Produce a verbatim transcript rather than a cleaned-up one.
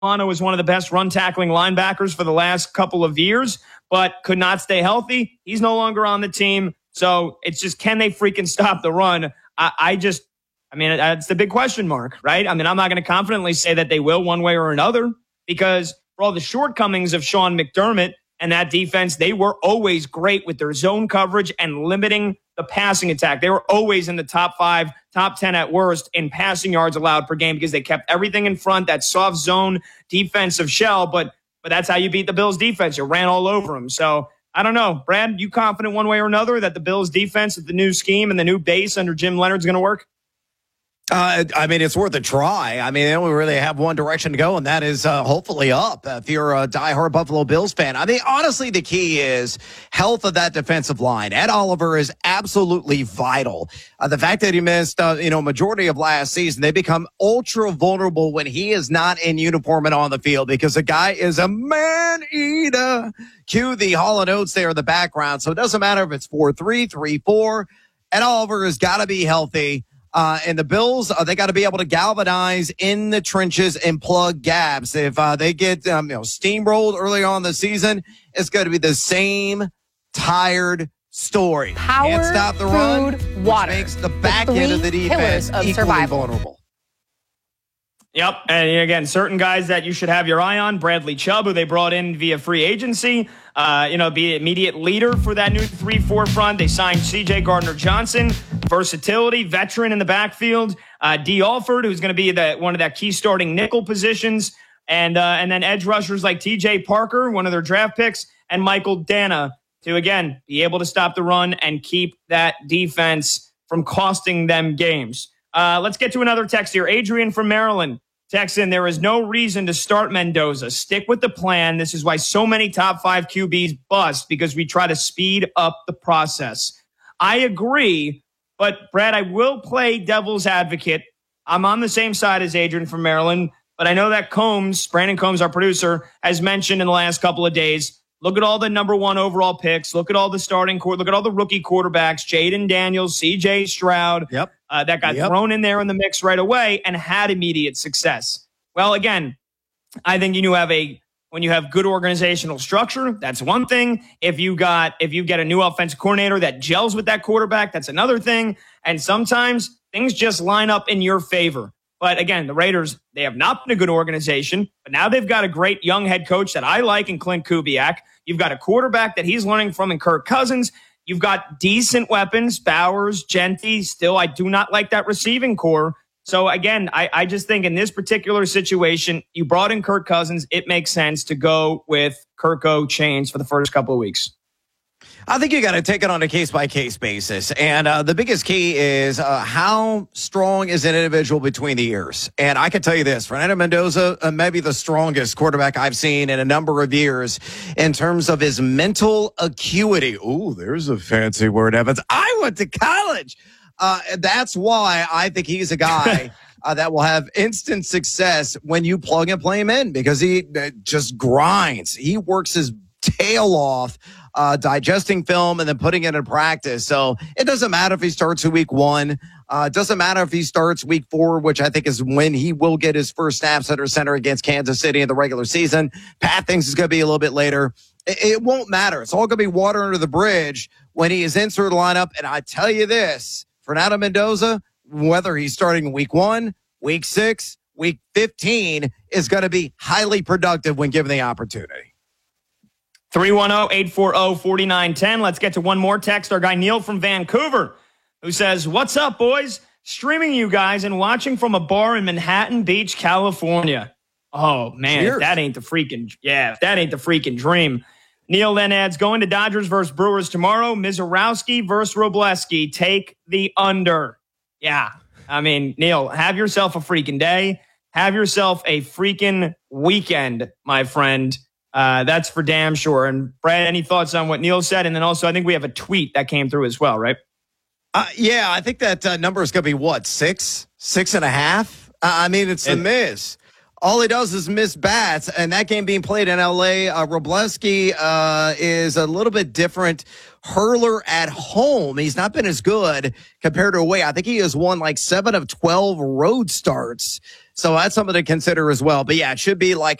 Milano is one of the best run tackling linebackers for the last couple of years, but could not stay healthy. He's no longer on the team. So it's just, can they freaking stop the run? I, I just, I mean, that's the big question mark, right? I mean, I'm not going to confidently say that they will one way or another, because for all the shortcomings of Sean McDermott and that defense, they were always great with their zone coverage and limiting the passing attack. They were always in the top five, top ten at worst in passing yards allowed per game because they kept everything in front, that soft zone defensive shell. But but that's how you beat the Bills defense. You ran all over them. So I don't know. Brad, you confident one way or another that the Bills defense with the new scheme and the new base under Jim Leonard is going to work? Uh, I mean, it's worth a try. I mean, they only really have one direction to go, and that is uh, hopefully up if you're a diehard Buffalo Bills fan. I mean, honestly, the key is health of that defensive line. Ed Oliver is absolutely vital. Uh, the fact that he missed, uh, you know, majority of last season, they become ultra vulnerable when he is not in uniform and on the field because the guy is a man-eater. Cue the Hall and Oates there in the background. So it doesn't matter if it's four three, three four. Ed Oliver has got to be healthy. Uh, and the Bills, uh, they got to be able to galvanize in the trenches and plug gaps. If uh, they get um, you know steamrolled early on in the season, it's going to be the same tired story. Power, Can't stop the food, run, water. Which makes the back the end of the defense of equally survival. vulnerable. Yep. And again, certain guys that you should have your eye on, Bradley Chubb, who they brought in via free agency, uh, you know, be an immediate leader for that new three four front. They signed C J Gardner-Johnson, versatility, veteran in the backfield, uh, D. Alford, who's going to be the, one of that key starting nickel positions, and uh, and then edge rushers like T J Parker, one of their draft picks, and Michael Dana to, again, be able to stop the run and keep that defense from costing them games. Uh, let's get to another text here. Adrian from Maryland texts in, there is no reason to start Mendoza. Stick with the plan. This is why so many top five Q Bs bust, because we try to speed up the process. I agree, but Brad, I will play devil's advocate. I'm on the same side as Adrian from Maryland, but I know that Combs, Brandon Combs, our producer, has mentioned in the last couple of days, look at all the number one overall picks. Look at all the starting court. Look at all the rookie quarterbacks, Jaden Daniels, C J Stroud. Yep. Uh, that got yep. thrown in there in the mix right away and had immediate success. Well, again, I think you have a when you have good organizational structure, that's one thing. If you got if you get a new offensive coordinator that gels with that quarterback, that's another thing. And sometimes things just line up in your favor. But again, the Raiders, they have not been a good organization, but now they've got a great young head coach that I like in Clint Kubiak. You've got a quarterback that he's learning from in Kirk Cousins. You've got decent weapons, Bowers, Genty. Still, I do not like that receiving core. So, again, I, I just think in this particular situation, you brought in Kirk Cousins. It makes sense to go with Kirko Chains for the first couple of weeks. I think you got to take it on a case-by-case basis. And uh, the biggest key is uh, how strong is an individual between the ears. And I can tell you this, Fernando Mendoza, uh, maybe the strongest quarterback I've seen in a number of years in terms of his mental acuity. Ooh, there's a fancy word, Evans. I went to college. Uh, that's why I think he's a guy uh, that will have instant success when you plug and play him in, because he uh, just grinds. He works his tail off, uh, digesting film and then putting it in practice. So it doesn't matter if he starts in week one. Uh, it doesn't matter if he starts week four, which I think is when he will get his first snaps under center against Kansas City in the regular season. Pat thinks it's going to be a little bit later. It, it won't matter. It's all going to be water under the bridge when he is inserted lineup. And I tell you this, Fernando Mendoza, whether he's starting in week one, week six, week fifteen, is going to be highly productive when given the opportunity. three one zero, eight four zero, four nine one zero. Let's get to one more text. Our guy Neil from Vancouver, who says, what's up, boys? Streaming you guys and watching from a bar in Manhattan Beach, California. Oh, man, if that ain't the freaking, yeah, if that ain't the freaking dream. Neil then adds, going to Dodgers versus Brewers tomorrow. Mizorowski versus Robleski. Take the under. Yeah, I mean, Neil, have yourself a freaking day. Have yourself a freaking weekend, my friend. Uh, that's for damn sure. And Brad, any thoughts on what Neil said? And then also, I think we have a tweet that came through as well, right? Uh, yeah, I think that uh, number is going to be what, six, six and a half? Uh, I mean, it's the Miz. all he does is miss bats, and that game being played in L A, uh, Wroblewski uh, is a little bit different hurler at home. He's not been as good compared to away. I think he has won like seven of twelve road starts. So that's something to consider as well. But yeah, it should be like